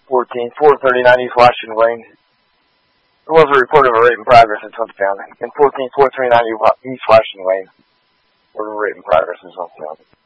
14-439 East Washington Lane. There was a report of a rape in progress in Swiftstown. And 14-439 East Washington Lane. Report of a rape in progress in Swiftstown.